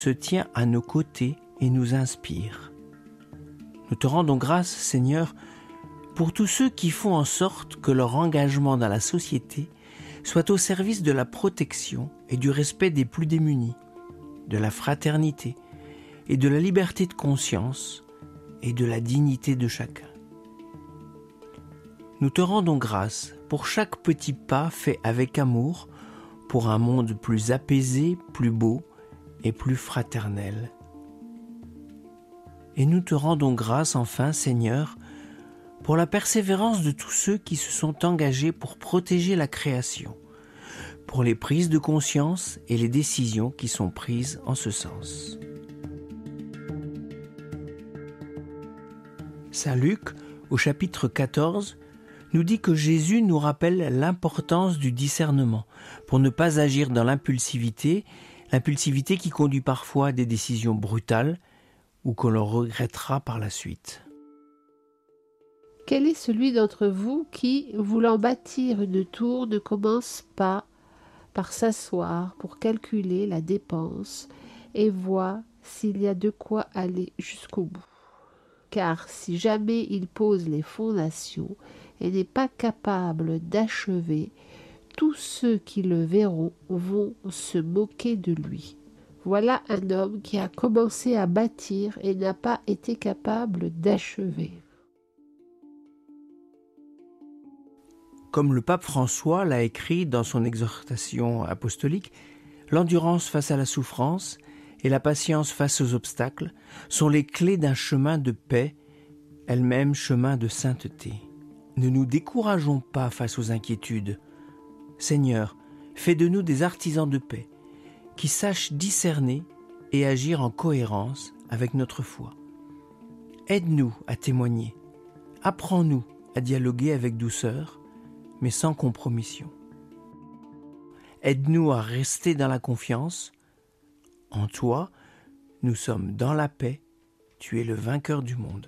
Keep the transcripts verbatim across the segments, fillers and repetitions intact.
se tient à nos côtés et nous inspire. Nous te rendons grâce, Seigneur, pour tous ceux qui font en sorte que leur engagement dans la société soit au service de la protection et du respect des plus démunis, de la fraternité et de la liberté de conscience et de la dignité de chacun. Nous te rendons grâce pour chaque petit pas fait avec amour pour un monde plus apaisé, plus beau et plus fraternel. Et nous te rendons grâce enfin, Seigneur, pour la persévérance de tous ceux qui se sont engagés pour protéger la création, pour les prises de conscience et les décisions qui sont prises en ce sens. Saint Luc, au chapitre quatorze, nous dit que Jésus nous rappelle l'importance du discernement pour ne pas agir dans l'impulsivité, l'impulsivité qui conduit parfois à des décisions brutales ou que l'on regrettera par la suite. Quel est celui d'entre vous qui, voulant bâtir une tour, ne commence pas par s'asseoir pour calculer la dépense et voit s'il y a de quoi aller jusqu'au bout? Car si jamais il pose les fondations et n'est pas capable d'achever, tous ceux qui le verront vont se moquer de lui. Voilà un homme qui a commencé à bâtir et n'a pas été capable d'achever. Comme le pape François l'a écrit dans son exhortation apostolique, l'endurance face à la souffrance et la patience face aux obstacles sont les clés d'un chemin de paix, elle-même chemin de sainteté. Ne nous décourageons pas face aux inquiétudes. Seigneur, fais de nous des artisans de paix, qui sachent discerner et agir en cohérence avec notre foi. Aide-nous à témoigner. Apprends-nous à dialoguer avec douceur, mais sans compromission. Aide-nous à rester dans la confiance. En toi, nous sommes dans la paix. Tu es le vainqueur du monde.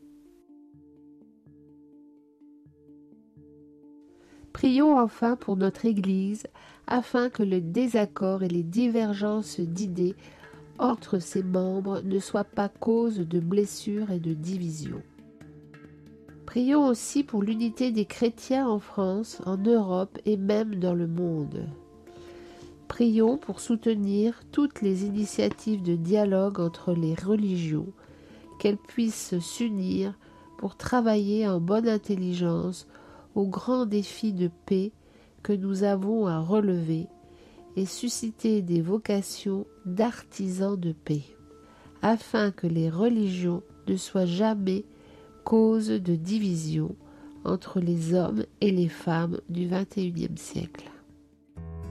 Prions enfin pour notre Église, afin que le désaccord et les divergences d'idées entre ses membres ne soient pas cause de blessures et de divisions. Prions aussi pour l'unité des chrétiens en France, en Europe et même dans le monde. Prions pour soutenir toutes les initiatives de dialogue entre les religions, qu'elles puissent s'unir pour travailler en bonne intelligence aux grands défis de paix que nous avons à relever et susciter des vocations d'artisans de paix, afin que les religions ne soient jamais cause de division entre les hommes et les femmes du vingt et unième siècle.